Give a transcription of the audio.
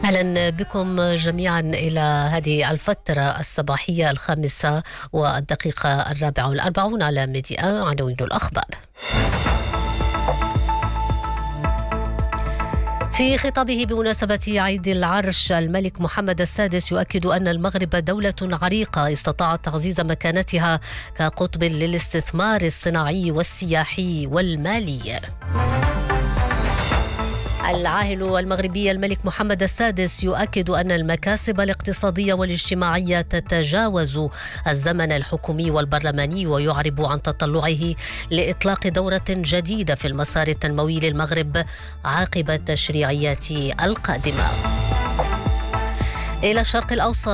أهلا بكم جميعا إلى هذه الفترة الصباحية 5:04 على ميديا. عناوين الأخبار. في خطابه بمناسبة عيد العرش، الملك محمد السادس يؤكد أن المغرب دولة عريقة استطاعت تعزيز مكانتها كقطب للاستثمار الصناعي والسياحي والمالي. العاهل المغربي الملك محمد السادس يؤكد أن المكاسب الاقتصادية والاجتماعية تتجاوز الزمن الحكومي والبرلماني، ويعرب عن تطلعه لإطلاق دورة جديدة في المسار التنموي للمغرب عقب التشريعيات القادمة. إلى الشرق الأوسط.